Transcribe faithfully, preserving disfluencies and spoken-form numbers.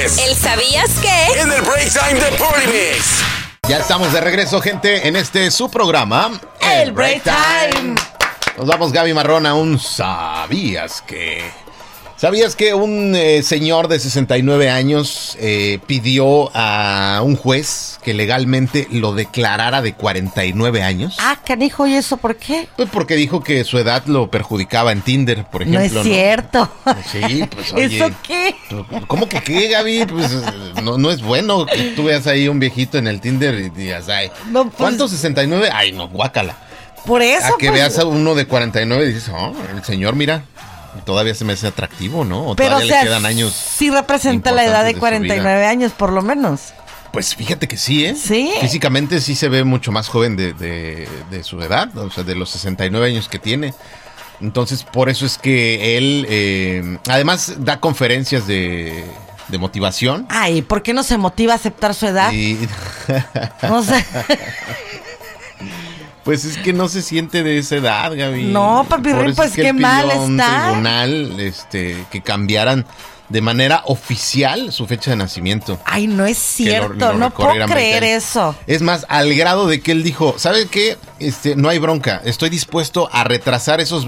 es ¿El sabías qué? en el Break Time de Polymix. Ya estamos de regreso, gente, en este su programa, El Break Time. Nos vamos, Gaby Marrón, a un ¿sabías qué? ¿Sabías que un eh, señor de sesenta y nueve años eh, pidió a un juez que legalmente lo declarara de cuarenta y nueve años? Ah, canijo, ¿y eso por qué? Pues porque dijo que su edad lo perjudicaba en Tinder, por ejemplo. No es cierto. Sí, pues oye. ¿Eso qué? ¿Cómo que qué, Gaby? Pues no, no es bueno que tú veas ahí un viejito en el Tinder y digas, ay, No, pues- ¿cuántos sesenta y nueve? Ay, no, guácala. Por eso, A que pues, veas a uno de cuarenta y nueve y dices, oh, el señor, mira, todavía se me hace atractivo, ¿no? O pero o todavía sea, le quedan años. sí representa la edad importantes de de su cuarenta y nueve vida. años, por lo menos. Pues fíjate que sí, ¿eh? Sí. Físicamente sí se ve mucho más joven de, de, de su edad, o sea, de los sesenta y nueve años que tiene. Entonces, por eso es que él, eh, además, da conferencias de, de motivación. Ay, ¿por qué no se motiva a aceptar su edad? Y, No sé. pues es que no se siente de esa edad, Gaby. No, papi Por Rin, eso pues es que qué él pidió mal a un está. tribunal, este, que cambiaran de manera oficial su fecha de nacimiento. Ay, no es Que lo- cierto, lo no puedo recorrieran creer veinte años. eso. Es más, al grado de que él dijo, ¿sabe qué? Este, no hay bronca, estoy dispuesto a retrasar esos